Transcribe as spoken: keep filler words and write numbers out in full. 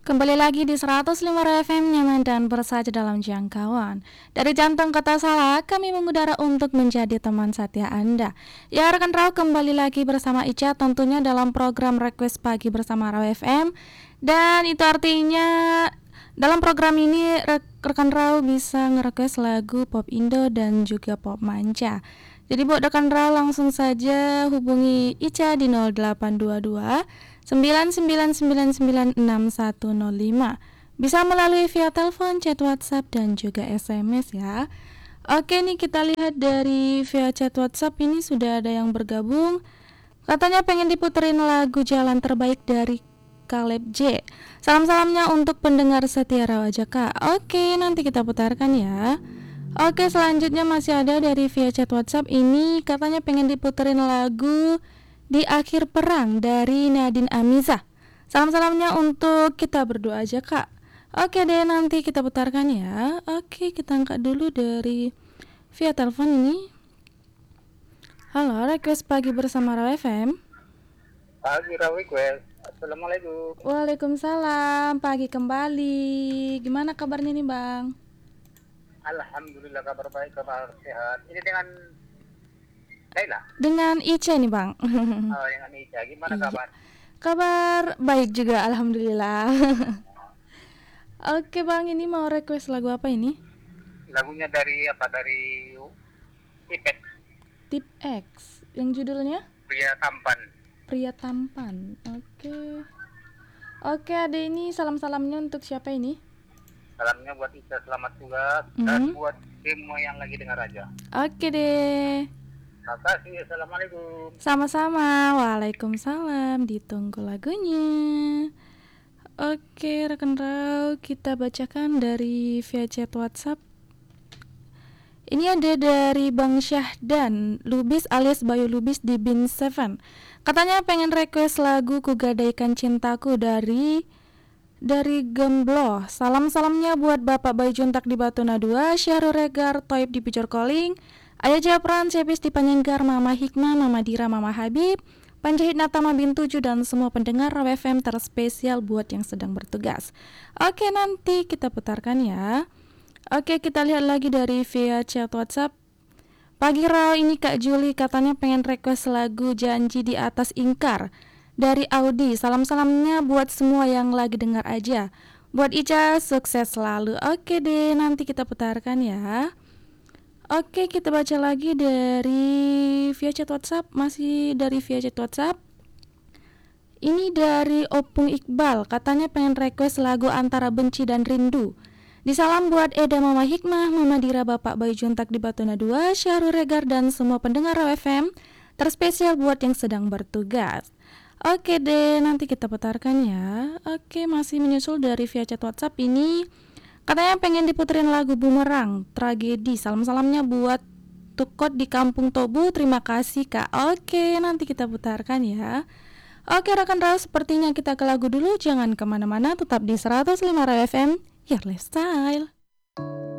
Kembali lagi di seratus lima F M nyaman dan bersaja dalam jangkauan. Dari jantung kota Salak, kami mengudara untuk menjadi teman setia Anda. Ya rekan Rau, kembali lagi bersama Ica tentunya dalam program Request Pagi bersama Rau F M. Dan itu artinya dalam program ini rekan Rau bisa nge-request lagu pop Indo dan juga pop manca. Jadi buat rekan Rau langsung saja hubungi Ica di nol delapan dua dua sembilan sembilan sembilan sembilan enam satu nol lima. Bisa melalui via telepon, chat WhatsApp dan juga S M S ya. Oke nih, kita lihat dari via chat WhatsApp ini sudah ada yang bergabung. Katanya pengen diputerin lagu Jalan Terbaik dari Caleb J. Salam-salamnya untuk pendengar setia Rawaja Kak. Oke, nanti kita putarkan ya. Oke, selanjutnya masih ada dari via chat WhatsApp ini. Katanya pengen diputerin lagu Di Akhir Perang dari Nadine Amiza. Salam-salamnya untuk kita berdua aja Kak. Oke deh, nanti kita putarkan ya. Oke, kita angkat dulu dari via telepon ini. Halo, request pagi bersama Raw F M. Pagi Raw Request. Assalamualaikum. Waalaikumsalam, pagi kembali. Gimana kabarnya nih Bang? Alhamdulillah, kabar baik, kabar sehat. Ini dengan Laila. Dengan Ica nih Bang. Oh, dengan Ica. Gimana Iya. kabar? Kabar baik juga, alhamdulillah. Oke Bang, ini mau request lagu apa ini? Lagunya dari apa? Dari Ipet. Tip X. Yang judulnya? Pria Tampan. Pria Tampan. Oke. Oke, ada ini salam-salamnya untuk siapa ini? Salamnya buat Ica, selamat tugas. Mhm. Dan buat semua yang lagi dengar aja. Oke deh. Terima kasih. Assalamualaikum. Sama-sama. Waalaikumsalam. Ditunggu lagunya. Oke, rekan Rau, kita bacakan dari via chat WhatsApp. Ini ada dari Bang Syahdan Lubis alias Bayu Lubis di Bin Seven. Katanya pengen request lagu Ku Gadaikan Cintaku dari dari Gembloh. Salam-salamnya buat Bapak Bayu Juntak di Batuna dua, Syahrul Regar Toib di Pijor Koling, Ayah Japran Cepis di Panjenggar, Mama Hikmah, Mama Dira, Mama Habib, Panjahit Natama bin Tujuh, dan semua pendengar Raw F M terspesial buat yang sedang bertugas. Oke, nanti kita putarkan ya. Oke, kita lihat lagi dari via chat WhatsApp. Pagi Raw, ini Kak Juli katanya pengen request lagu Janji di Atas Ingkar dari Audi. Salam-salamnya buat semua yang lagi dengar aja. Buat Ica, sukses selalu. Oke deh, nanti kita putarkan ya. Oke, kita baca lagi dari via chat WhatsApp. Masih dari via chat WhatsApp. Ini dari Opung Iqbal. Katanya pengen request lagu Antara Benci dan Rindu. Disalam buat Eda, Mama Hikmah, Mama Dira, Bapak Bayu Juntak di Batuna dua, Syahrul Regar, dan semua pendengar Raw F M. Terspesial buat yang sedang bertugas. Oke deh, nanti kita putarkan ya. Oke, masih menyusul dari via chat WhatsApp ini. Katanya pengen diputerin lagu Bumerang, Tragedi. Salam-salamnya buat Tukot di Kampung Tobu. Terima kasih Kak. Oke, nanti kita putarkan ya. Oke rekan Raw, sepertinya kita ke lagu dulu. Jangan kemana-mana, tetap di seratus lima Raw F M, Your Lifestyle.